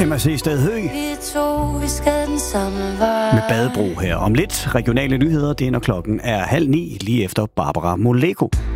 MRC Stadhøj med Badebro her. Om lidt regionale nyheder, det er når klokken er 8:30, lige efter Barbara Moleko.